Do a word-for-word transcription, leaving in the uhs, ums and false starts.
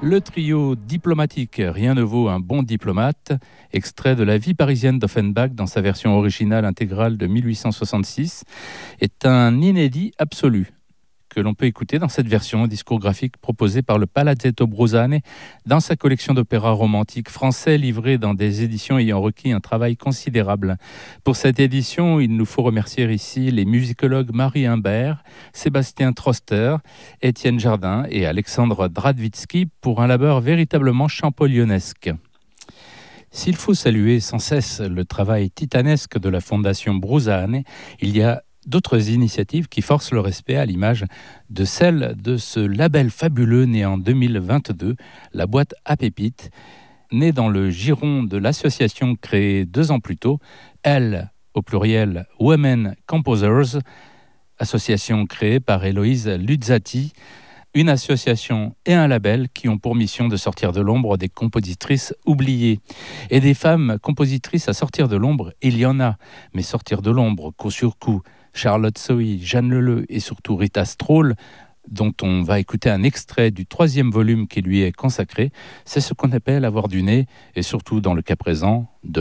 Le trio diplomatique, rien ne vaut un bon diplomate, extrait de La vie parisienne d'Offenbach dans sa version originale intégrale de mille huit cent soixante-six, est un inédit absolu que l'on peut écouter dans cette version discographique proposée par le Palazzetto Brusane dans sa collection d'opéras romantiques français livrés dans des éditions ayant requis un travail considérable. Pour cette édition, il nous faut remercier ici les musicologues Marie Imbert, Sébastien Troster, Étienne Jardin et Alexandre Dradvitsky pour un labeur véritablement champollionnесque. S'il faut saluer sans cesse le travail titanesque de la Fondation Brusane, il y a d'autres initiatives qui forcent le respect à l'image de celle de ce label fabuleux né en deux mille vingt-deux, la boîte à pépites, née dans le giron de l'association créée deux ans plus tôt, elle, au pluriel Women Composers, association créée par Héloïse Luzzati, une association et un label qui ont pour mission de sortir de l'ombre des compositrices oubliées. Et des femmes compositrices à sortir de l'ombre, il y en a, mais sortir de l'ombre, coup sur coup, Charlotte Sohi, Jeanne Leleu et surtout Rita Stroll, dont on va écouter un extrait du troisième volume qui lui est consacré, c'est ce qu'on appelle avoir du nez, et surtout dans le cas présent, de